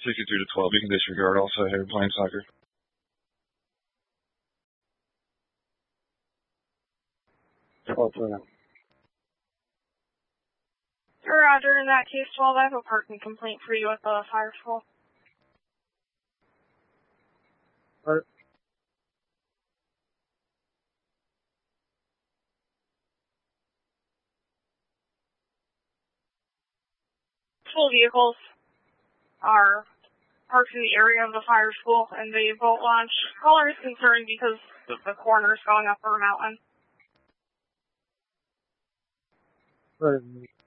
63 to 12, you can disregard also here playing soccer. Roger, in that case, 12, I have a parking complaint for you at the fire school. Right. Full vehicles are parked in the area of the fire school and the boat launch. Caller is concerned because the coroner is going up for a mountain. Right.